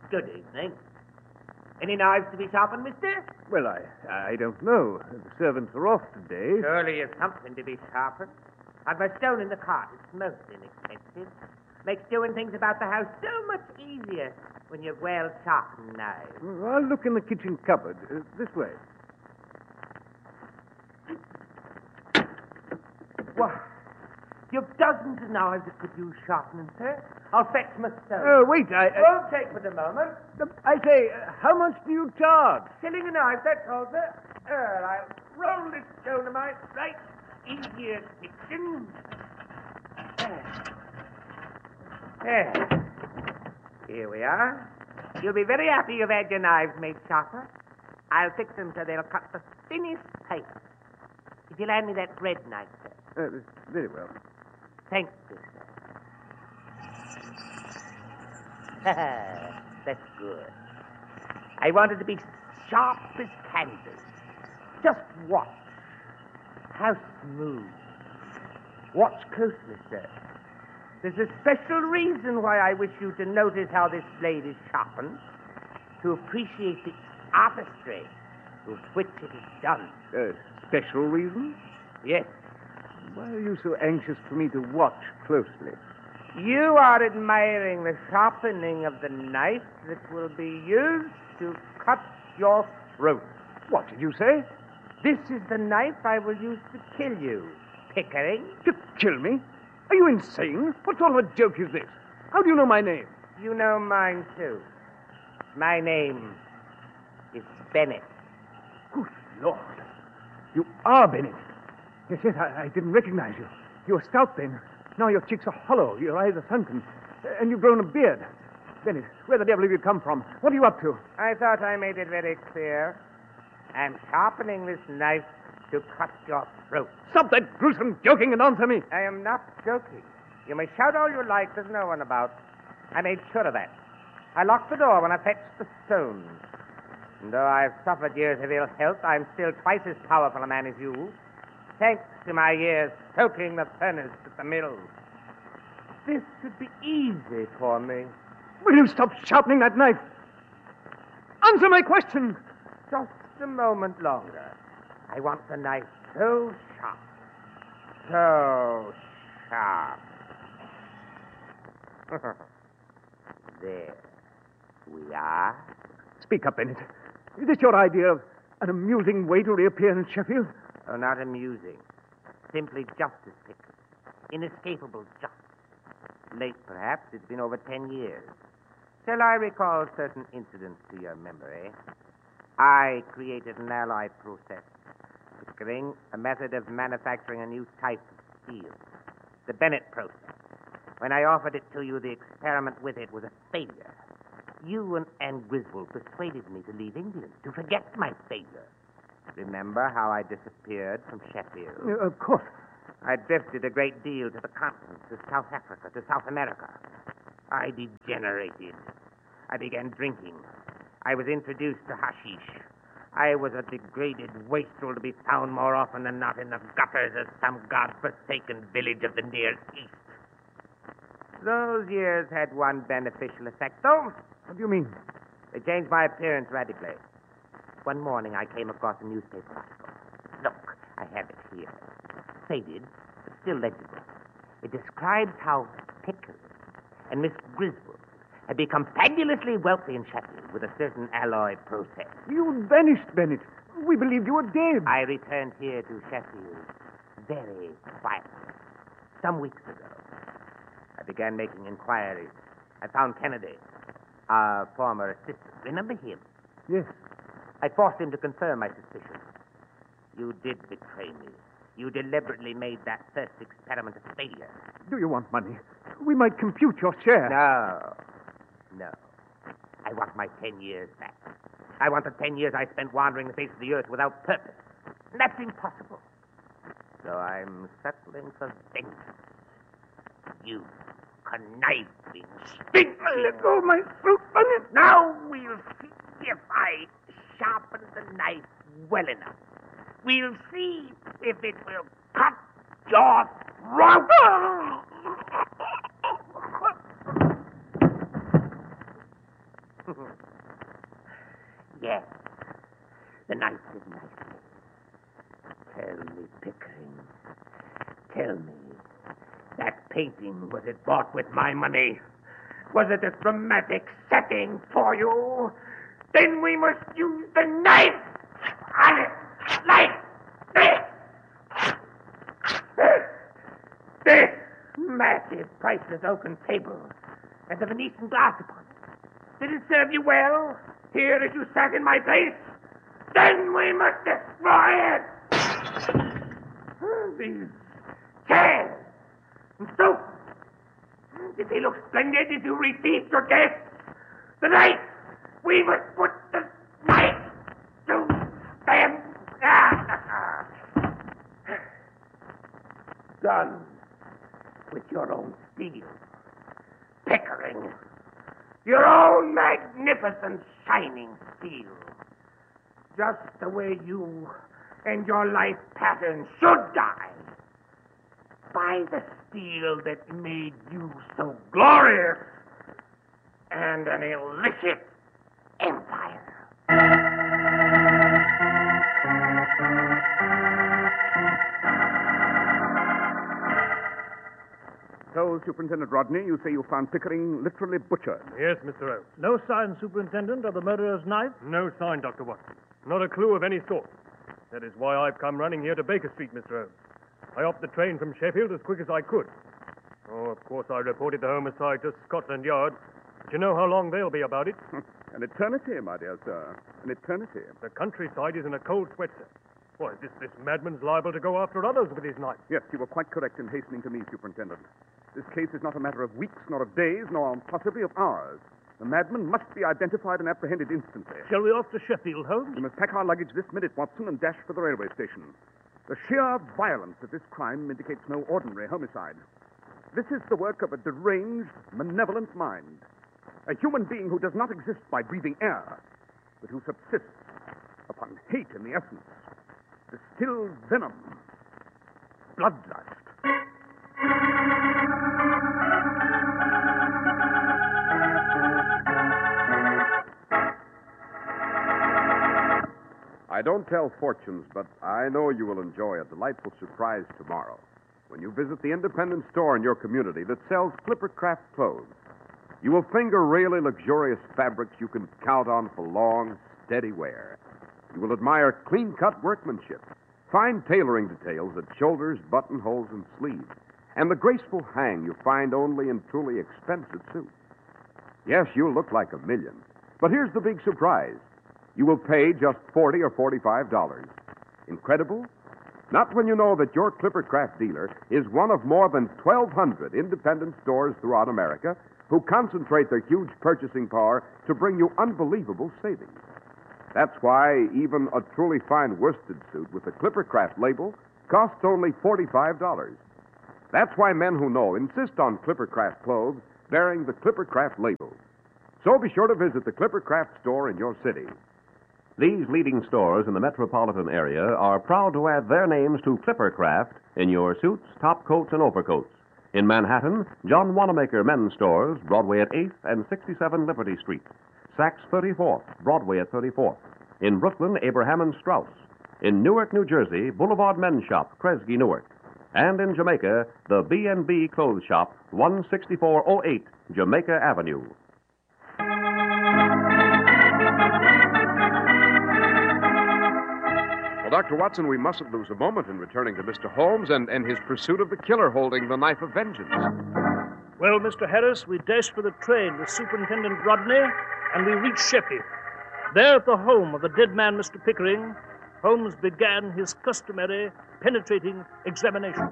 Good evening. Any knives to be sharpened, mister? Well, I don't know. The servants are off today. Surely there's something to be sharpened. I've a stone in the cart. It's most inexpensive. Makes doing things about the house so much easier when you've well-sharpened knives. I'll look in the kitchen cupboard. This way. What? You've dozens of knives that could use sharpening, sir. I'll fetch my stone. Oh, wait, Won't take but a moment. I say, how much do you charge? Shilling a knife, that's all, sir. I'll roll this stone to my right easier kitchen. There. Here we are. You'll be very happy you've had your knives made sharper. I'll fix them so they'll cut the thinnest paper. If you'll hand me that bread knife, sir. Very well. Thank you, sir. That's good. I want it to be sharp as canvas. Just watch. How smooth. Watch closely, sir. There's a special reason why I wish you to notice how this blade is sharpened, to appreciate the artistry with which it is done. Special reason? Yes. Why are you so anxious for me to watch closely? You are admiring the sharpening of the knife that will be used to cut your throat. What did you say? This is the knife I will use to kill you, Pickering. To kill me? Are you insane? What sort of a joke is this? How do you know my name? You know mine, too. My name is Bennett. Good Lord. You are Bennett. Yes, I didn't recognize you. You were stout then. Now your cheeks are hollow, your eyes are sunken, and you've grown a beard. Bennett, where the devil have you come from? What are you up to? I thought I made it very clear. I'm sharpening this knife to cut your throat. Stop that gruesome joking and answer me. I am not joking. You may shout all you like, there's no one about. I made sure of that. I locked the door when I fetched the stone. And though I've suffered years of ill health, I'm still twice as powerful a man as you, thanks to my years soaking the furnace at the mill. This should be easy for me. Will you stop sharpening that knife? Answer my question. Just a moment longer. I want the knife so sharp. So sharp. There we are. Speak up, Bennett. Is this your idea of an amusing way to reappear in Sheffield? Oh, not amusing. Simply justice, Pickering. Inescapable justice. Late, perhaps. It's been over 10 years. Shall I recall certain incidents to your memory? I created an alloy process, Pickering, a method of manufacturing a new type of steel. The Bennett process. When I offered it to you, the experiment with it was a failure. You and Anne Griswold persuaded me to leave England, to forget my failure. Remember how I disappeared from Sheffield? Of course. I drifted a great deal to the continent, to South Africa, to South America. I degenerated. I began drinking. I was introduced to hashish. I was a degraded wastrel to be found more often than not in the gutters of some god-forsaken village of the Near East. Those years had one beneficial effect, though. What do you mean? They changed my appearance radically. One morning I came across a newspaper article. Look, I have it here. Faded, but still legible. It describes how Pickering and Miss Griswold had become fabulously wealthy in Sheffield with a certain alloy process. You vanished, Bennett. We believed you were dead. I returned here to Sheffield very quietly. Some weeks ago, I began making inquiries. I found Kennedy, our former assistant. Remember him? Yes. I forced him to confirm my suspicions. You did betray me. You deliberately made that first experiment a failure. Do you want money? We might compute your share. No. I want my 10 years back. I want the 10 years I spent wandering the face of the earth without purpose. And that's impossible. So I'm settling for vengeance. You conniving, stinking... Let go of my throat, Bennett. Now we'll see if I sharpen the knife well enough. We'll see if it will cut your throat. painting, was it bought with my money? Was it a dramatic setting for you? Then we must use the knife on it, like this. This massive, priceless oaken table and the Venetian glass upon it. Did it serve you well, here as you sat in my place? Then we must destroy it. These chairs and sofas, did they look splendid as you received your guests? Tonight, we must put the knife to them. Done with your own steel, Pickering. Your own magnificent shining steel. Just the way you and your life pattern should die. By the steel that made you so glorious and an illicit empire. So, Superintendent Rodney, you say you found Pickering literally butchered. Yes, Mr. Oates. No sign, Superintendent, of the murderer's knife? No sign, Dr. Watson. Not a clue of any sort. That is why I've come running here to Baker Street, Mr. Oates. I hopped the train from Sheffield as quick as I could. Oh, of course, I reported the homicide to Scotland Yard. But you know how long they'll be about it. An eternity, my dear sir. An eternity. The countryside is in a cold sweat, sir. Why, this madman's liable to go after others with his knife. Yes, you were quite correct in hastening to me, Superintendent. This case is not a matter of weeks, nor of days, nor possibly of hours. The madman must be identified and apprehended instantly. Shall we off to Sheffield, Holmes? We must pack our luggage this minute, Watson, and dash for the railway station. The sheer violence of this crime indicates no ordinary homicide. This is the work of a deranged, malevolent mind. A human being who does not exist by breathing air, but who subsists upon hate in the essence. Distilled venom. Bloodlust. I don't tell fortunes, but I know you will enjoy a delightful surprise tomorrow when you visit the independent store in your community that sells Clippercraft clothes. You will finger really luxurious fabrics you can count on for long, steady wear. You will admire clean-cut workmanship, fine tailoring details at shoulders, buttonholes, and sleeves, and the graceful hang you find only in truly expensive suits. Yes, you'll look like $1 million. But here's the big surprise. You will pay just $40 or $45. Incredible? Not when you know that your Clippercraft dealer is one of more than 1,200 independent stores throughout America who concentrate their huge purchasing power to bring you unbelievable savings. That's why even a truly fine worsted suit with the Clippercraft label costs only $45. That's why men who know insist on Clippercraft clothes bearing the Clippercraft label. So be sure to visit the Clippercraft store in your city. These leading stores in the metropolitan area are proud to add their names to Clippercraft in your suits, top coats, and overcoats. In Manhattan, John Wanamaker Men's Stores, Broadway at 8th and 67 Liberty Street. Saks 34th, Broadway at 34th. In Brooklyn, Abraham and Strauss. In Newark, New Jersey, Boulevard Men's Shop, Kresge, Newark. And in Jamaica, the B&B Clothes Shop, 16408 Jamaica Avenue. Well, Dr. Watson, we mustn't lose a moment in returning to Mr. Holmes and his pursuit of the killer holding the knife of vengeance. Well, Mr. Harris, we dashed for the train with Superintendent Rodney, and we reached Sheffield. There at the home of the dead man, Mr. Pickering, Holmes began his customary penetrating examination.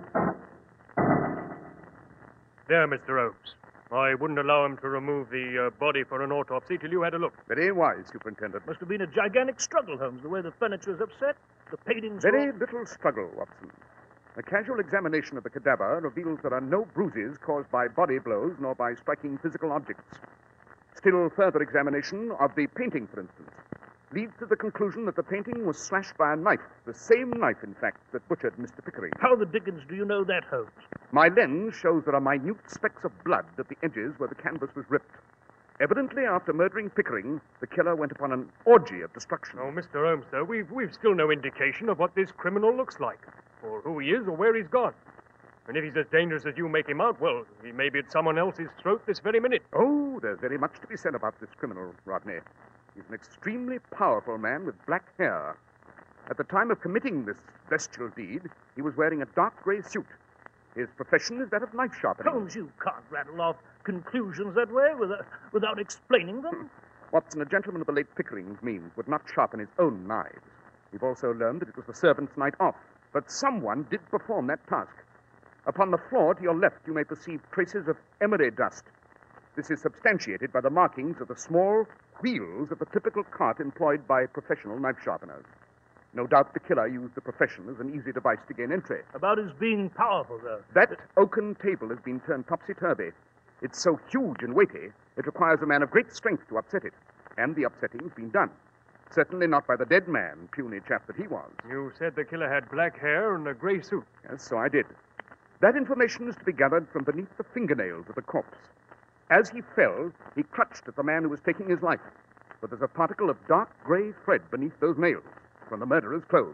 There, Mr. Oates. I wouldn't allow him to remove the body for an autopsy till you had a look. Very wise, Superintendent. Must have been a gigantic struggle, Holmes, the way the furniture is upset, the paintings... Very little struggle, Watson. A casual examination of the cadaver reveals there are no bruises caused by body blows nor by striking physical objects. Still further examination of the painting, for instance, leads to the conclusion that the painting was slashed by a knife, the same knife, in fact, that butchered Mr. Pickering. How the dickens do you know that, Holmes? My lens shows there are minute specks of blood at the edges where the canvas was ripped. Evidently, after murdering Pickering, the killer went upon an orgy of destruction. Oh, Mr. Holmes, sir, we've still no indication of what this criminal looks like, or who he is, or where he's gone. And if he's as dangerous as you make him out, well, he may be at someone else's throat this very minute. Oh, there's very much to be said about this criminal, Rodney. He's an extremely powerful man with black hair. At the time of committing this bestial deed, he was wearing a dark gray suit. His profession is that of knife sharpening. Holmes, you can't rattle off conclusions that way without explaining them. Watson, a gentleman of the late Pickering's means, would not sharpen his own knives. We've also learned that it was the servant's night off. But someone did perform that task. Upon the floor to your left, you may perceive traces of emery dust. This is substantiated by the markings of the small wheels of the typical cart employed by professional knife sharpeners. No doubt the killer used the profession as an easy device to gain entry. About his being powerful, though. That oaken table has been turned topsy-turvy. It's so huge and weighty, it requires a man of great strength to upset it. And the upsetting's been done. Certainly not by the dead man, puny chap that he was. You said the killer had black hair and a gray suit. Yes, so I did. That information is to be gathered from beneath the fingernails of the corpse. As he fell, he clutched at the man who was taking his life. But there's a particle of dark gray thread beneath those nails from the murderer's clothes.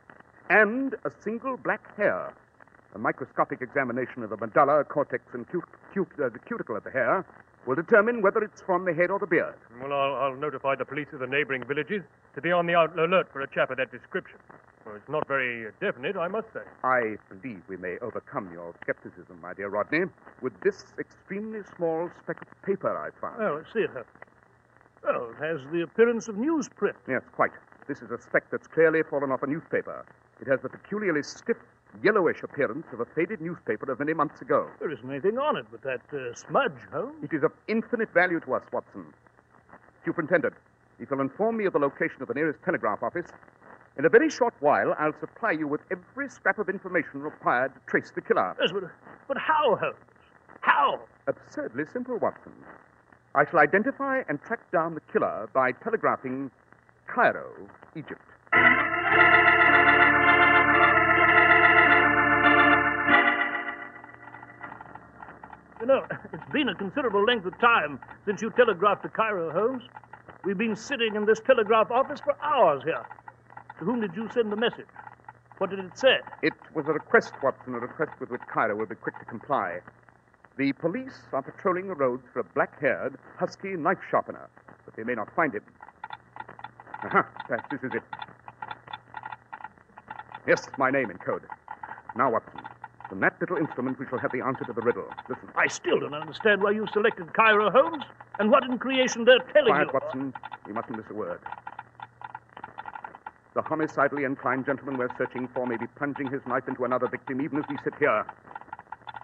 And a single black hair. A microscopic examination of the medulla, cortex, and the cuticle of the hair will determine whether it's from the head or the beard. Well, I'll notify the police of the neighboring villages to be on the alert for a chap of that description. Well, it's not very definite, I must say. I believe we may overcome your skepticism, my dear Rodney, with this extremely small speck of paper I found. Oh, I see it. Well, it has the appearance of newsprint. Yes, quite. This is a speck that's clearly fallen off a newspaper. It has the peculiarly stiff, yellowish appearance of a faded newspaper of many months ago. There isn't anything on it but that smudge, Holmes. It is of infinite value to us, Watson. Superintendent, if you'll inform me of the location of the nearest telegraph office, in a very short while, I'll supply you with every scrap of information required to trace the killer. Yes, but how, Holmes? How? Absurdly simple, Watson. I shall identify and track down the killer by telegraphing Cairo, Egypt. You know, it's been a considerable length of time since you telegraphed to Cairo, Holmes. We've been sitting in this telegraph office for hours here. To whom did you send the message? What did it say? It was a request, Watson, a request with which Cairo will be quick to comply. The police are patrolling the roads for a black-haired, husky knife sharpener, but they may not find him. Aha, this is it. Yes, my name in code. Now, Watson, from that little instrument we shall have the answer to the riddle. Listen. I still don't understand why you selected Cairo, Holmes, and what in creation they're telling Quiet, you. Watson. You mustn't miss a word. The homicidally inclined gentleman we're searching for may be plunging his knife into another victim even as we sit here.